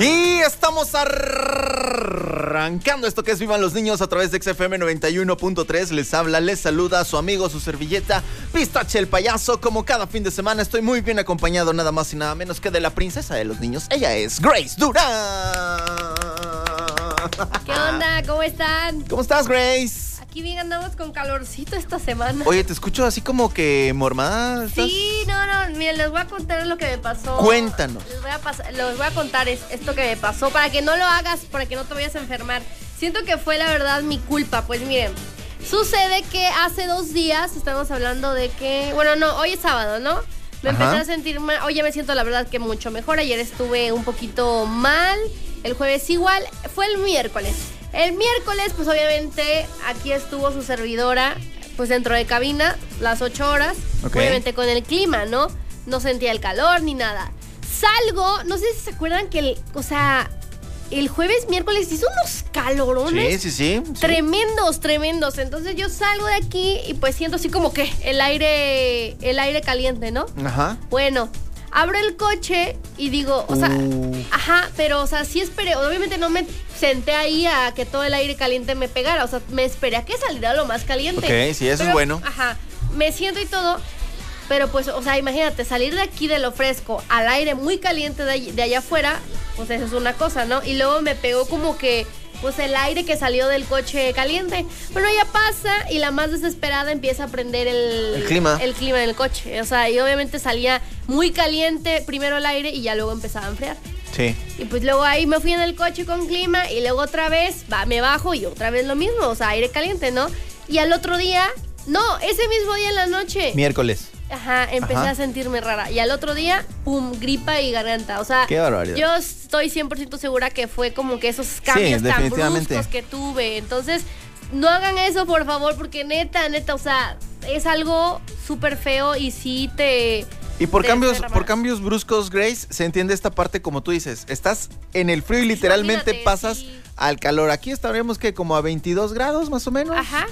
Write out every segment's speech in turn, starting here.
Y estamos arrancando esto que es Vivan los Niños a través de XFM 91.3. Les habla, les saluda su amigo, su servilleta, Pistache el Payaso. Como cada fin de semana estoy muy bien acompañado, nada más y nada menos que de la princesa de los niños. Ella es Grace Durán. ¿Qué onda? ¿Cómo están? ¿Cómo estás, Grace? Aquí bien andamos con calorcito esta semana. Oye, te escucho así como que mormada. ¿Estás? Sí, no, miren, les voy a contar lo que me pasó. Cuéntanos. Les voy a contar esto que me pasó para que no lo hagas, para que no te vayas a enfermar. Siento que fue la verdad mi culpa. Pues miren, sucede que hace 2 días estamos hablando de que, bueno, no, hoy es sábado, ¿no? Me empecé a sentir mal. Hoy ya me siento la verdad que mucho mejor. Ayer estuve un poquito mal. El jueves igual. Fue el miércoles. El miércoles, pues obviamente, aquí estuvo su servidora, pues dentro de cabina, las 8 horas. Okay. Obviamente con el clima, ¿no? No sentía el calor ni nada. Salgo, no sé si se acuerdan que el jueves, miércoles hizo unos calorones. Sí. Tremendos. Entonces yo salgo de aquí y pues siento así como que el aire caliente, ¿no? Ajá. Bueno, abro el coche y digo, pero sí esperé. Obviamente no me senté ahí a que todo el aire caliente me pegara. O sea, me esperé a que saliera lo más caliente. Ok, sí, eso es bueno. Ajá, me siento y todo. Pero pues, imagínate, salir de aquí de lo fresco al aire muy caliente de allá afuera, pues eso es una cosa, ¿no? Y luego me pegó como que, pues el aire que salió del coche caliente. Bueno, ya pasa y la más desesperada empieza a prender el clima en el coche. O sea, y obviamente salía muy caliente primero el aire y ya luego empezaba a enfriar. Sí. Y pues luego ahí me fui en el coche con clima y luego otra vez me bajo y otra vez lo mismo, o sea, aire caliente, ¿no? Y al otro día, ese mismo día en la noche. Miércoles. Empecé a sentirme rara. Y al otro día, pum, gripa y garganta. O sea, qué barbaridad. Yo estoy 100% segura que fue como que esos cambios tan bruscos que tuve. Entonces, no hagan eso, por favor, porque neta, o sea, es algo súper feo y sí te... Y por cambios bruscos, Grace, se entiende esta parte como tú dices. Estás en el frío y literalmente pasas al calor. Aquí estaríamos que como a 22 grados más o menos. Ajá.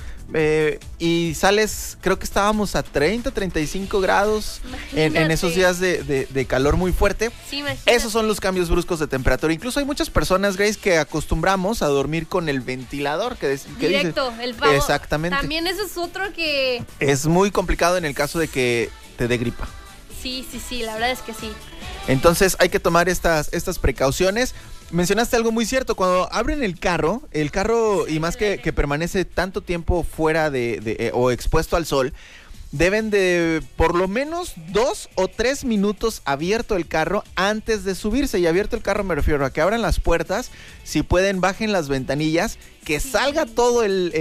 Y sales, creo que estábamos a 30, 35 grados en esos días de calor muy fuerte. Sí, imagínate. Esos son los cambios bruscos de temperatura. Incluso hay muchas personas, Grace, que acostumbramos a dormir con el ventilador. Directo, el pavo. Exactamente. También eso es otro que... Es muy complicado en el caso de que te dé gripa. Sí, la verdad es que sí. Entonces hay que tomar estas precauciones. Mencionaste algo muy cierto, cuando abren el carro y más que permanece tanto tiempo fuera o expuesto al sol, deben de por lo menos 2 o 3 minutos abierto el carro antes de subirse. Y abierto el carro me refiero a que abran las puertas, si pueden bajen las ventanillas, que salga todo el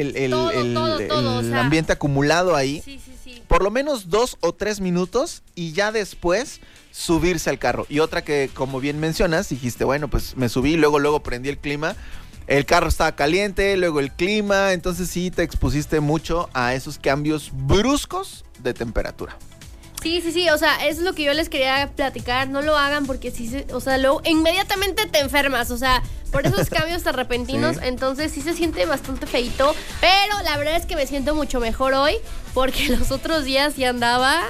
ambiente acumulado ahí. Sí. Por lo menos 2 o 3 minutos y ya después subirse al carro. Y otra que, como bien mencionas, dijiste, bueno, pues me subí, luego prendí el clima. El carro estaba caliente, luego el clima, entonces sí te expusiste mucho a esos cambios bruscos de temperatura. Sí, o sea, eso es lo que yo les quería platicar, no lo hagan porque luego inmediatamente te enfermas, o sea, por esos cambios tan repentinos, entonces sí se siente bastante feito, pero la verdad es que me siento mucho mejor hoy, porque los otros días ya andaba,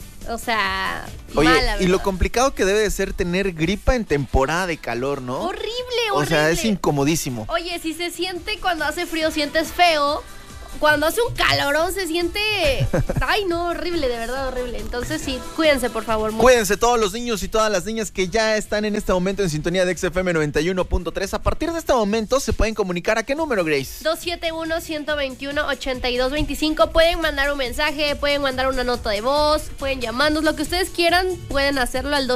Oye, mala, y lo complicado que debe de ser tener gripa en temporada de calor, ¿no? Horrible. O sea, es incomodísimo. Oye, si se siente cuando hace frío, sientes feo. Cuando hace un calorón se siente... Ay, no, horrible, de verdad horrible. Entonces sí, cuídense, por favor. Cuídense todos los niños y todas las niñas que ya están en este momento en sintonía de XFM 91.3. A partir de este momento se pueden comunicar. ¿A qué número, Grace? 271-121-8225. Pueden mandar un mensaje, pueden mandar una nota de voz, pueden llamarnos, lo que ustedes quieran. Pueden hacerlo al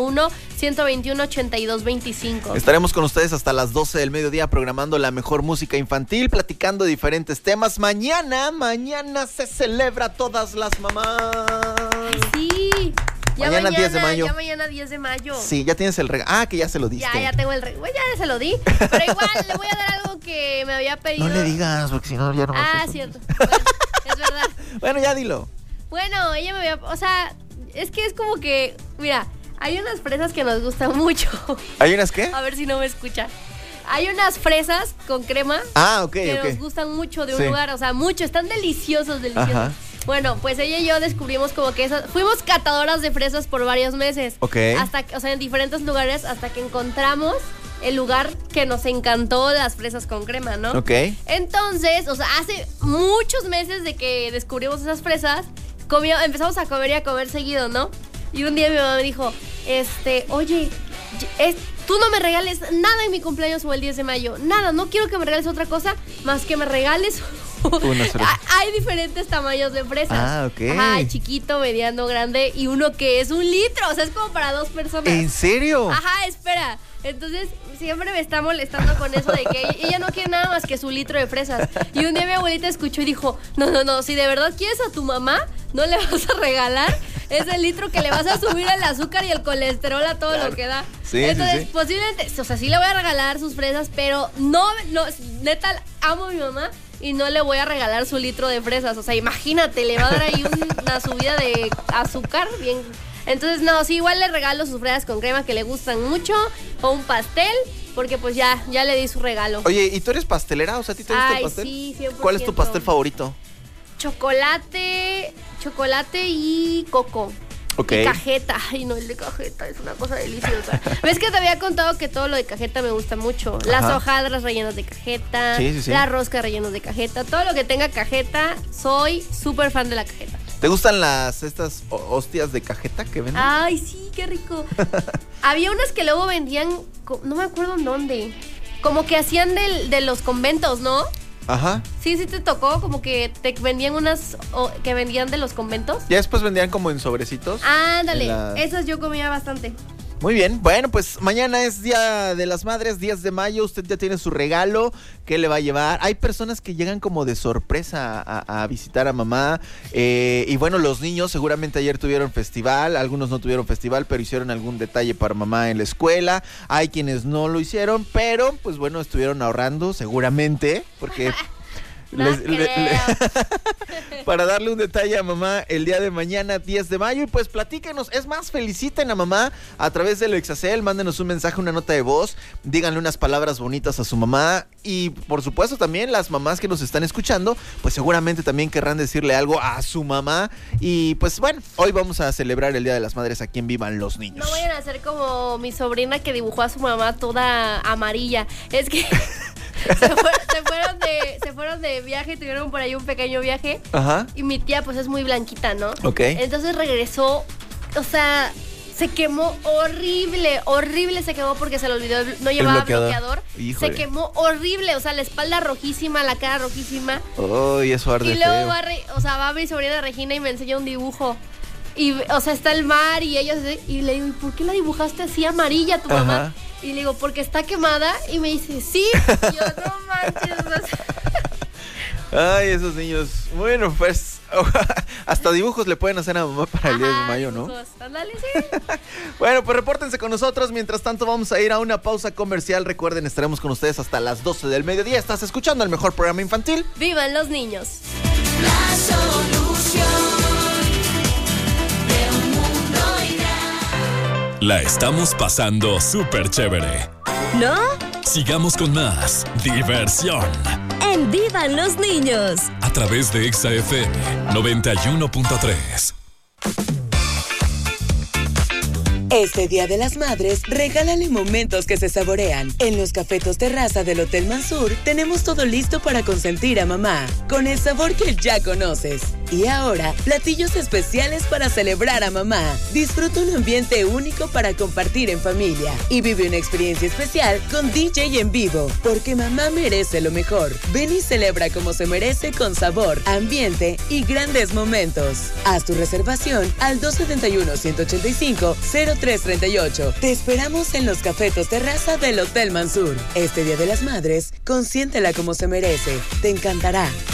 271-121-8225. Estaremos con ustedes hasta las 12 del mediodía programando la mejor música infantil, platicando diferentes temas. Mañana se celebra Todas las Mamás. Ay, sí. Mañana 10 de mayo. Ya mañana 10 de mayo. Sí, ya tienes el regalo. Ah, que ya se lo diste. Ya tengo el regalo. Bueno, ya se lo di. Pero igual le voy a dar algo que me había pedido. No le digas, porque si no ya no. Cierto. Bueno, es verdad. Bueno, ya dilo. Bueno, ella me había... O sea, es que es como que... Mira, hay unas fresas que nos gustan mucho. ¿Hay unas qué? A ver si no me escucha. Hay unas fresas con crema que nos gustan mucho de un lugar, o sea, mucho, están deliciosos. Ajá. Bueno, pues ella y yo descubrimos como que fuimos catadoras de fresas por varios meses. Ok. En diferentes lugares hasta que encontramos el lugar que nos encantó, las fresas con crema, ¿no? Ok. Entonces, o sea, hace muchos meses de que descubrimos esas fresas, empezamos a comer y a comer seguido, ¿no? Y un día mi mamá me dijo, oye, tú no me regales nada en mi cumpleaños o el 10 de mayo. Nada, no quiero que me regales otra cosa más que me regales. Hay diferentes tamaños de fresas. Ah, ok. Ajá, chiquito, mediano, grande y uno que es 1 litro. O sea, es como para 2 personas. ¿En serio? Ajá, espera. Entonces, siempre me está molestando con eso de que ella no quiere nada más que su litro de fresas. Y un día mi abuelita escuchó y dijo, no, si de verdad quieres a tu mamá, no le vas a regalar ese litro que le vas a subir el azúcar y el colesterol a todo lo que da. Sí, entonces, sí. posiblemente, o sea, sí le voy a regalar sus fresas, pero no, neta, amo a mi mamá y no le voy a regalar su litro de fresas. O sea, imagínate, le va a dar ahí una subida de azúcar bien. Entonces, no, sí, igual le regalo sus fresas con crema que le gustan mucho, o un pastel, porque pues ya le di su regalo. Oye, ¿y tú eres pastelera? O sea, ¿a ti te gusta el pastel? Sí, 100%. ¿Cuál es tu pastel favorito? Chocolate y coco. Ok. Y cajeta. Ay, no, el de cajeta es una cosa deliciosa. ¿Ves que te había contado que todo lo de cajeta me gusta mucho? Las hojaldras rellenas de cajeta, sí. las roscas rellenas de cajeta, todo lo que tenga cajeta, soy súper fan de la cajeta. ¿Te gustan estas hostias de cajeta que venden? Ay, sí, qué rico. Había unas que luego vendían, no me acuerdo en dónde, como que hacían de los conventos, ¿no? Ajá. Sí te tocó, como que te vendían unas que vendían de los conventos. Ya después vendían como en sobrecitos. Ándale, esas yo comía bastante. Muy bien, bueno, pues mañana es Día de las Madres, 10 de mayo, usted ya tiene su regalo, ¿qué le va a llevar? Hay personas que llegan como de sorpresa a visitar a mamá, y bueno, los niños seguramente ayer tuvieron festival, algunos no tuvieron festival, pero hicieron algún detalle para mamá en la escuela, hay quienes no lo hicieron, pero pues bueno, estuvieron ahorrando seguramente, porque... para darle un detalle a mamá el día de mañana 10 de mayo y pues platíquenos, es más, feliciten a mamá a través del Exacel, mándenos un mensaje, una nota de voz, díganle unas palabras bonitas a su mamá y por supuesto también las mamás que nos están escuchando pues seguramente también querrán decirle algo a su mamá y pues bueno, hoy vamos a celebrar el Día de las Madres aquí en Vivan los Niños. No vayan a hacer como mi sobrina que dibujó a su mamá toda amarilla, es que... Se fueron de viaje, tuvieron por ahí un pequeño viaje. Ajá. Y mi tía pues es muy blanquita, ¿no? Ok. Entonces regresó, o sea, se quemó horrible se quemó porque se le olvidó, no llevaba bloqueador. Se quemó horrible, o sea, la espalda rojísima, la cara rojísima. Y eso arde y luego feo. va mi sobrina Regina y me enseña un dibujo. Y, o sea, está el mar y ellos, y le digo, ¿y por qué la dibujaste así amarilla tu mamá? Ajá. Y le digo, porque está quemada. Y me dice, sí. Y yo, no manches. Ay, esos niños. Bueno, pues hasta dibujos le pueden hacer a mamá para el 10 de mayo, ¿no? Ándale, sí. Bueno, pues repórtense con nosotros. Mientras tanto, vamos a ir a una pausa comercial. Recuerden, estaremos con ustedes hasta las 12 del mediodía. Estás escuchando el mejor programa infantil. ¡Vivan los niños! La solución. La estamos pasando súper chévere. ¿No? Sigamos con más diversión. En Vivan los Niños. A través de Exa FM 91.3. Este Día de las Madres, regálale momentos que se saborean. En los Cafetos Terraza del Hotel Mansur tenemos todo listo para consentir a mamá, con el sabor que ya conoces. Y ahora, platillos especiales para celebrar a mamá. Disfruta un ambiente único para compartir en familia y vive una experiencia especial con DJ en vivo, porque mamá merece lo mejor. Ven y celebra como se merece con sabor, ambiente y grandes momentos. Haz tu reservación al 271-185-0338. Te esperamos en los Cafetos Terraza del Hotel Mansur. Este Día de las Madres, consiéntela como se merece. Te encantará.